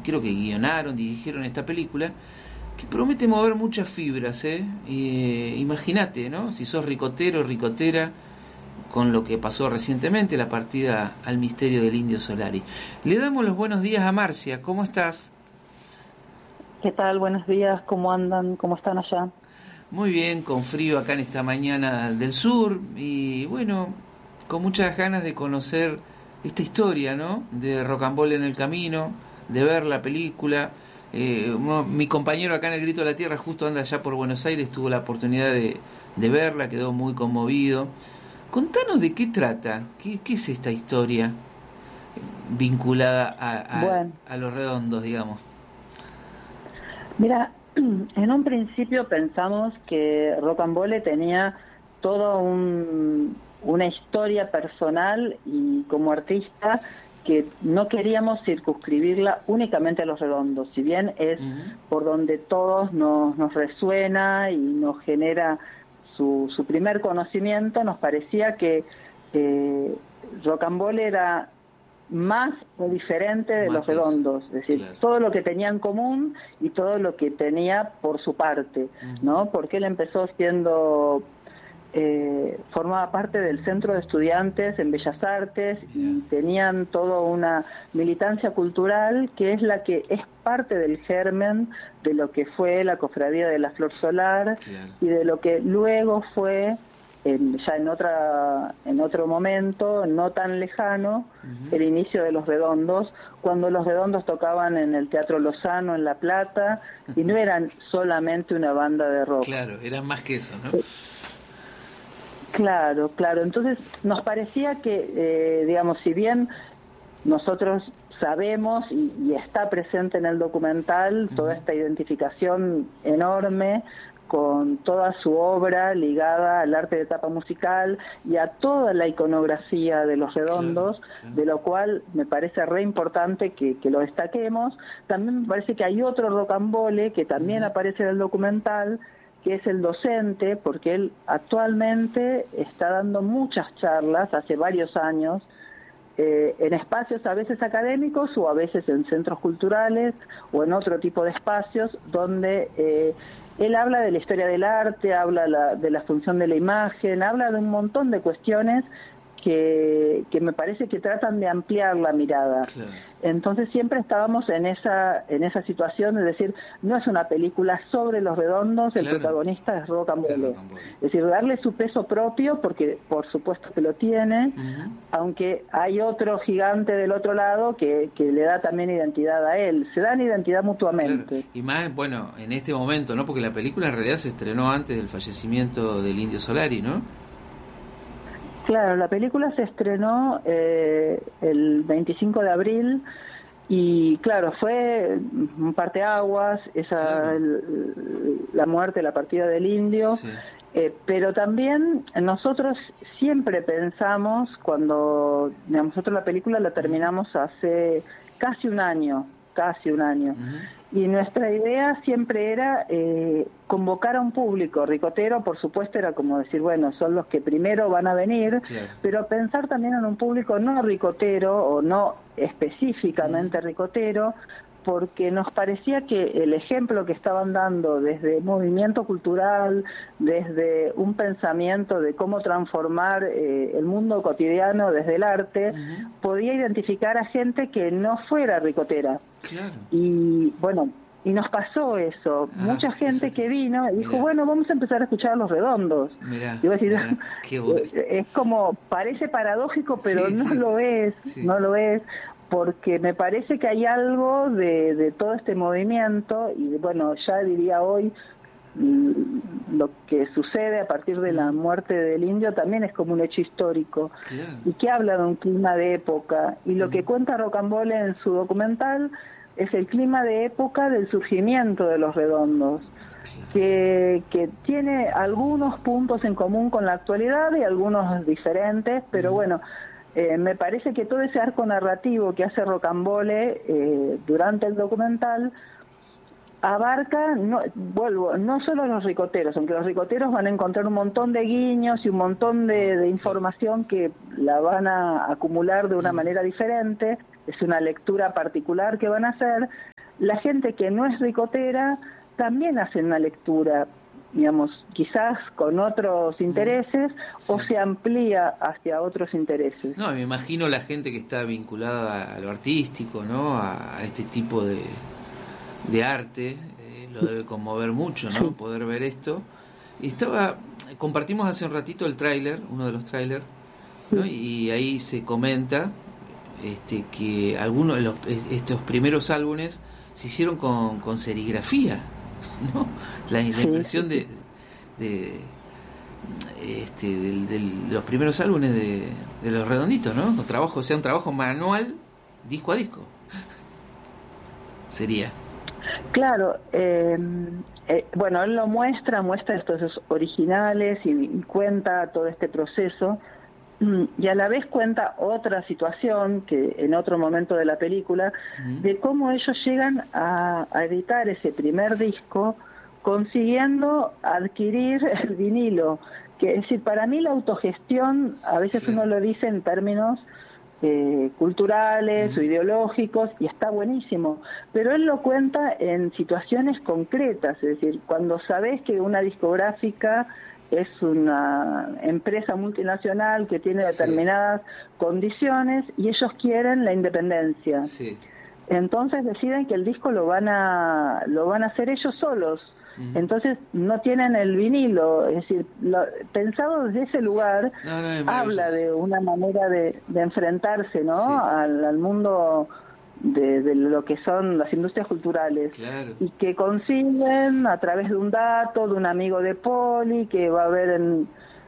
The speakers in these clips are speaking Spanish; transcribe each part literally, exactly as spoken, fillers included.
creo que guionaron, dirigieron esta película, que promete mover muchas fibras, ¿eh? eh Imagínate, ¿no? Si sos ricotero, ricotera, con lo que pasó recientemente, la partida al misterio del Indio Solari. Le damos los buenos días a Marcia. ¿Cómo estás? ¿Qué tal? Buenos días. ¿Cómo andan? ¿Cómo están allá? Muy bien, con frío acá en esta mañana del sur y bueno, con muchas ganas de conocer esta historia, ¿no? De Rocambole en el camino, de ver la película. Eh, uno, mi compañero acá en El Grito de la Tierra justo anda allá por Buenos Aires, tuvo la oportunidad de, de verla, quedó muy conmovido. Contanos de qué trata, qué, qué es esta historia vinculada a, a, bueno. a los redondos, digamos. Mira, en un principio pensamos que Rocambole tenía toda un, una historia personal y como artista que no queríamos circunscribirla únicamente a los redondos, si bien es uh-huh. por donde todos nos, nos resuena y nos genera Su, su primer conocimiento, nos parecía que eh, Rocambole era más o diferente de más los redondos, es decir, claro. todo lo que tenía en común y todo lo que tenía por su parte, uh-huh. ¿no? Porque él empezó siendo, eh, formaba parte del Centro de Estudiantes en Bellas Artes yeah. y tenían toda una militancia cultural que es la que es parte del germen de lo que fue la Cofradía de la Flor Solar claro. y de lo que luego fue en, ya en otra en otro momento no tan lejano uh-huh. el inicio de los redondos, cuando los redondos tocaban en el Teatro Lozano en La Plata y no eran solamente una banda de rock. Claro, eran más que eso, ¿no? Claro, claro. Entonces nos parecía que, eh, digamos, si bien nosotros sabemos y, y está presente en el documental toda esta identificación enorme con toda su obra ligada al arte de tapa musical y a toda la iconografía de los redondos, claro, claro. de lo cual me parece re importante que, que lo destaquemos. También me parece que hay otro Rocambole que también uh-huh. aparece en el documental, que es el docente, porque él actualmente está dando muchas charlas, hace varios años, eh, en espacios a veces académicos o a veces en centros culturales o en otro tipo de espacios donde eh, él habla de la historia del arte, habla la, de la función de la imagen, habla de un montón de cuestiones que, que me parece que tratan de ampliar la mirada. Claro. Entonces siempre estábamos en esa en esa situación de decir, no es una película sobre los redondos, el claro. protagonista es Rocambole. Es decir, darle su peso propio, porque por supuesto que lo tiene, uh-huh. aunque hay otro gigante del otro lado que, que le da también identidad a él. Se dan identidad mutuamente. Claro. Y más, bueno, en este momento, ¿no? Porque la película en realidad se estrenó antes del fallecimiento del Indio Solari, ¿no? Claro, la película se estrenó eh, el veinticinco de abril y claro, fue un parteaguas, esa claro. el, la muerte, la partida del indio, sí. eh, pero también nosotros siempre pensamos, cuando digamos, nosotros la película la terminamos hace casi un año, casi un año, uh-huh. y nuestra idea siempre era eh, convocar a un público ricotero, por supuesto era como decir, bueno, son los que primero van a venir, claro. pero pensar también en un público no ricotero o no específicamente uh-huh. ricotero, porque nos parecía que el ejemplo que estaban dando desde movimiento cultural, desde un pensamiento de cómo transformar eh, el mundo cotidiano desde el arte, uh-huh. podía identificar a gente que no fuera ricotera. Claro. Y bueno, y nos pasó eso. Ah, Mucha gente eso. que vino y dijo, mirá. bueno, vamos a empezar a escuchar a los redondos. Mirá, y voy a decir, mirá, qué bueno. es como, parece paradójico, pero sí, no sí. lo es, sí. no lo es. Porque me parece que hay algo de, de todo este movimiento, y bueno, ya diría hoy, lo que sucede a partir de la muerte del indio también es como un hecho histórico, claro. y que habla de un clima de época, y lo mm. que cuenta Rocambole en su documental es el clima de época del surgimiento de los redondos, claro. que, que tiene algunos puntos en común con la actualidad y algunos diferentes, pero mm. bueno, Eh, me parece que todo ese arco narrativo que hace Rocambole eh, durante el documental abarca, no, vuelvo, no solo a los ricoteros, aunque los ricoteros van a encontrar un montón de guiños y un montón de, de información que la van a acumular de una manera diferente, es una lectura particular que van a hacer, la gente que no es ricotera también hace una lectura, digamos, quizás con otros intereses, sí, o se amplía hacia otros intereses. No, me imagino la gente que está vinculada a lo artístico, ¿no? A, a este tipo de, de arte, eh, lo debe conmover mucho, ¿no? Sí. Poder ver esto. Y estaba, compartimos hace un ratito el tráiler, uno de los tráilers, ¿no? Sí. Y ahí se comenta este, que algunos de los, estos primeros álbumes se hicieron con, con serigrafía, ¿no? La, la impresión de, de este de, de los primeros álbumes de, de Los Redonditos, ¿no? Con trabajo, o sea, un trabajo manual, disco a disco. Sería. Claro, eh, eh, bueno, él lo muestra, muestra estos originales y, y cuenta todo este proceso, y a la vez cuenta otra situación que en otro momento de la película, uh-huh, de cómo ellos llegan a, a editar ese primer disco consiguiendo adquirir el vinilo, que es decir, para mí la autogestión, a veces, sí, uno lo dice en términos eh, culturales, uh-huh, o ideológicos, y está buenísimo, pero él lo cuenta en situaciones concretas, es decir, cuando sabés que una discográfica es una empresa multinacional que tiene determinadas, sí, condiciones y ellos quieren la independencia. Sí. Entonces deciden que el disco lo van a lo van a hacer ellos solos. Uh-huh. Entonces no tienen el vinilo, es decir, lo, pensado desde ese lugar, no, no, habla de una manera de, de enfrentarse, ¿no? Sí. al, al mundo De, de lo que son las industrias culturales, claro, y que consiguen a través de un dato de un amigo de Poli que va a ver en,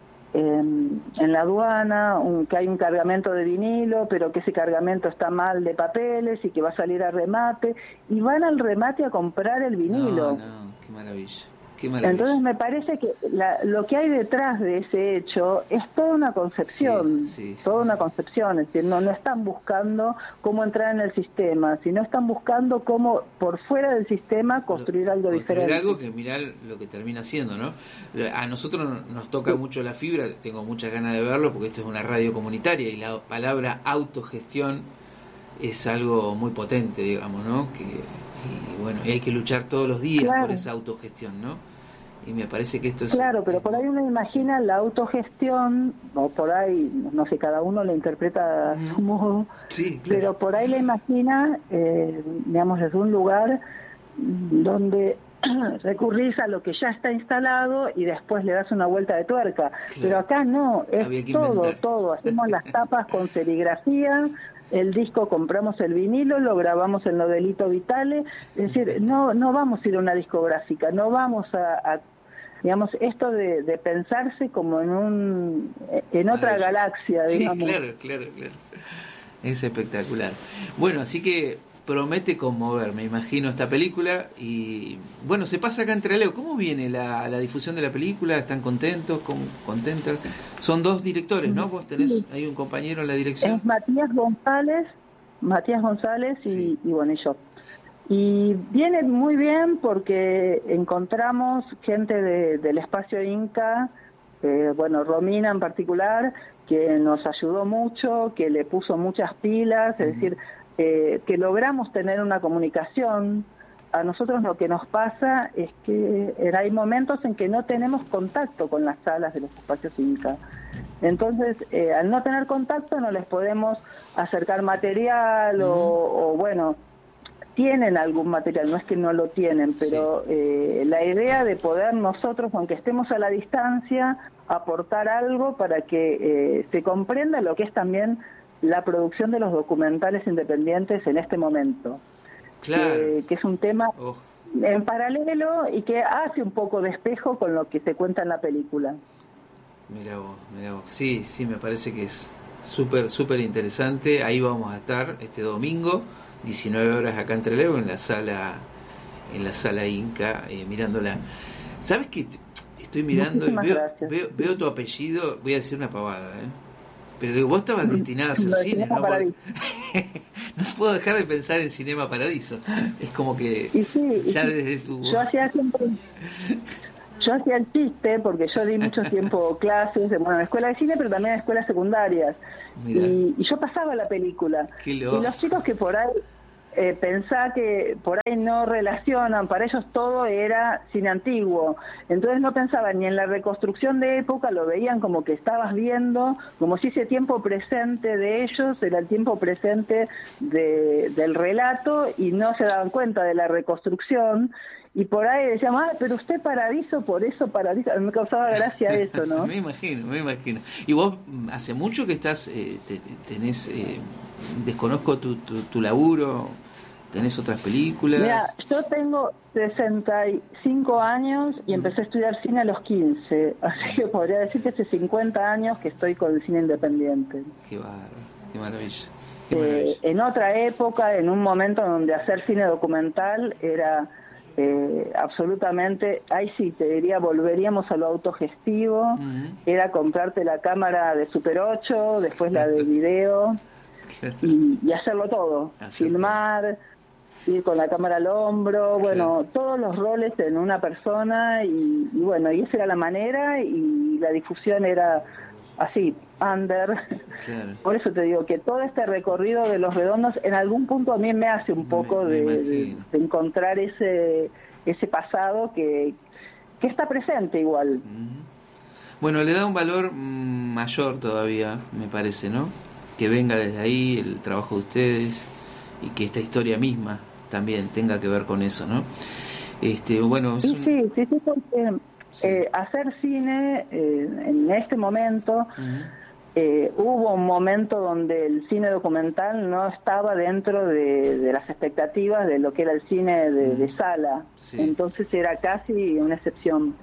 en, en la aduana un, que hay un cargamento de vinilo, pero que ese cargamento está mal de papeles y que va a salir a remate, y van al remate a comprar el vinilo. No, no, qué maravilla. Qué maravilla. Entonces me parece que la, lo que hay detrás de ese hecho es toda una concepción, sí, sí, toda sí, una concepción, es decir, no, no están buscando cómo entrar en el sistema, sino están buscando cómo por fuera del sistema construir algo construir diferente. Algo que mirar lo que termina siendo, ¿no? A nosotros nos toca, sí, mucho la fibra, tengo muchas ganas de verlo porque esto es una radio comunitaria y la palabra autogestión es algo muy potente, digamos, ¿no? Que, y bueno, y hay que luchar todos los días, claro, por esa autogestión, ¿no? Y me parece que esto es... Claro, pero por ahí uno imagina, sí, la autogestión, o por ahí, no sé, cada uno la interpreta a su modo, sí, claro, pero por ahí la imagina, eh, digamos, desde un lugar donde recurrís a lo que ya está instalado y después le das una vuelta de tuerca. Claro. Pero acá no, es todo, inventar. todo. Hacemos las tapas con serigrafía, el disco compramos el vinilo, lo grabamos en Novelito Vitale, es decir, no no vamos a ir a una discográfica, no vamos a, a digamos, esto de, de pensarse como en un en otra galaxia, digamos. Sí, claro, claro, claro. Es espectacular. Bueno, así que promete conmover, me imagino, esta película. Y bueno, se pasa acá en Trelew. ¿Cómo viene la, la difusión de la película? ¿Están contentos? ¿Cómo, contentas? Son dos directores, ¿no? Vos tenés ahí un compañero en la dirección. Es Matías González, Matías González y, sí, y bueno, y yo. Y viene muy bien porque encontramos gente de, del espacio Inca, eh, bueno, Romina en particular, que nos ayudó mucho, que le puso muchas pilas, es uh-huh, decir, eh, que logramos tener una comunicación. A nosotros lo que nos pasa es que hay momentos en que no tenemos contacto con las salas de los espacios Inca. Entonces, eh, al no tener contacto no les podemos acercar material, uh-huh, o, o bueno, tienen algún material, no es que no lo tienen, pero sí, eh, la idea de poder nosotros, aunque estemos a la distancia, aportar algo para que eh, se comprenda lo que es también la producción de los documentales independientes en este momento. Claro. Que, que es un tema oh. en paralelo y que hace un poco de espejo con lo que se cuenta en la película. Mira vos, mira vos. Sí, sí, me parece que es súper, súper interesante. Ahí vamos a estar este domingo, diecinueve horas acá en Trelew, en la sala, en la sala Inca, eh, mirándola. ¿Sabes qué? Estoy mirando y veo, veo, veo tu apellido, voy a decir una pavada, ¿eh? Pero digo, vos estabas destinada a hacer Lo cine, ¿no? Paradiso. No puedo dejar de pensar en Cinema Paradiso. Es como que y sí, ya y sí. desde tu... Yo hacía siempre... Yo hacía el chiste, porque yo di mucho tiempo clases, bueno, en la escuela de cine, pero también en escuelas secundarias. Y, y yo pasaba la película. Qué y los chicos que por ahí eh, pensá que por ahí no relacionan, para ellos todo era cine antiguo, entonces no pensaban ni en la reconstrucción de época, lo veían como que estabas viendo, como si ese tiempo presente de ellos era el tiempo presente de, del relato, y no se daban cuenta de la reconstrucción. Y por ahí decíamos, ah, pero usted Paradiso, por eso Paradiso. A mí me causaba gracia eso, ¿no? Me imagino, me imagino. ¿Y vos hace mucho que estás, eh, te, tenés, eh, desconozco tu, tu, tu laburo, tenés otras películas? Mira, yo tengo sesenta y cinco años y empecé a estudiar cine a los quince, así que podría decir que hace cincuenta años que estoy con el cine independiente. Qué bárbaro, qué maravilla. Qué maravilla. Eh, en otra época, en un momento donde hacer cine documental era... Eh, absolutamente, ahí sí te diría, volveríamos a lo autogestivo, uh-huh. Era comprarte la cámara de Super ocho, después la de video y, y hacerlo todo, Hacer filmar, todo. Ir con la cámara al hombro, bueno, claro. Todos los roles en una persona y, y bueno, y esa era la manera y la difusión era así, under. Claro. Por eso te digo que todo este recorrido de Los Redondos en algún punto a mí me hace un poco me, me de, de, de encontrar ese ese pasado que, que está presente igual. Bueno, le da un valor mayor todavía, me parece, ¿no? Que venga desde ahí el trabajo de ustedes y que esta historia misma también tenga que ver con eso, ¿no? Este, bueno, es sí, un... sí, sí, sí, porque sí. Eh, hacer cine eh, en este momento, uh-huh. eh, hubo un momento donde el cine documental no estaba dentro de, de las expectativas de lo que era el cine de, uh-huh. de sala, sí. Entonces era casi una excepción.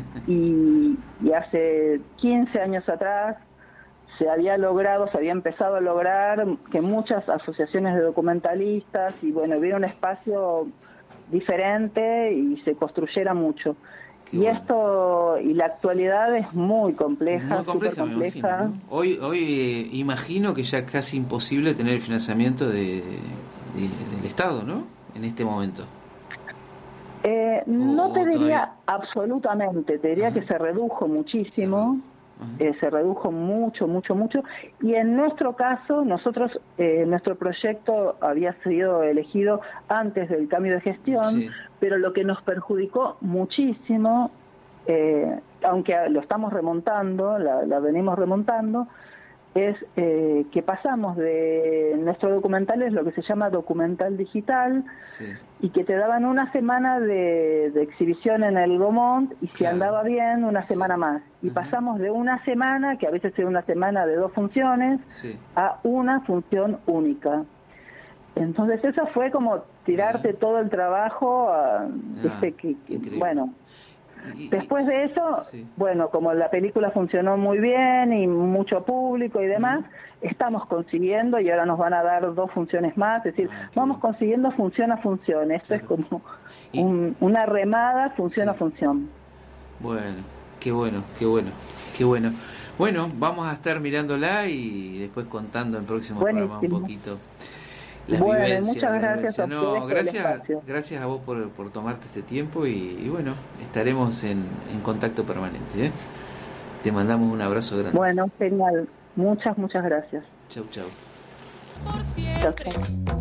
y, y hace quince años atrás se había logrado, se había empezado a lograr que muchas asociaciones de documentalistas y bueno, hubiera un espacio diferente y se construyera mucho. Qué y bueno. Esto, y la actualidad es muy compleja, muy compleja, súper compleja. Imagino, ¿no? Hoy, hoy eh, imagino que ya es casi imposible tener el financiamiento de, de, del Estado, ¿no? En este momento. Eh, no te diría absolutamente, te diría Ajá. que se redujo muchísimo, se, eh, se redujo mucho, mucho, mucho, y en nuestro caso, nosotros, eh, nuestro proyecto había sido elegido antes del cambio de gestión, sí. Pero lo que nos perjudicó muchísimo, eh, aunque lo estamos remontando, la, la venimos remontando, es eh, que pasamos de nuestro documental, es lo que se llama documental digital, sí. Y que te daban una semana de, de exhibición en el Gaumont y si claro. andaba bien, una sí. semana más. Y uh-huh. pasamos de una semana, que a veces era una semana de dos funciones, sí. a una función única. Entonces eso fue como tirarte uh-huh. todo el trabajo, a, uh, este, que, que, bueno... Después de eso, sí. bueno, como la película funcionó muy bien y mucho público y demás, uh-huh. estamos consiguiendo, y ahora nos van a dar dos funciones más, es decir, ah, vamos bueno. consiguiendo función a función. Esto claro. es como un, una remada, función sí. a función. Bueno, qué bueno, qué bueno, qué bueno. Bueno, vamos a estar mirándola y después contando en próximos programas un poquito. Las bueno, vivencias, muchas gracias a no, ustedes gracias, gracias a vos por, por tomarte este tiempo y, y bueno, estaremos en, en contacto permanente, ¿eh? Te mandamos un abrazo grande. Bueno, genial. Muchas, muchas gracias. Chau, chau. Chau, chau.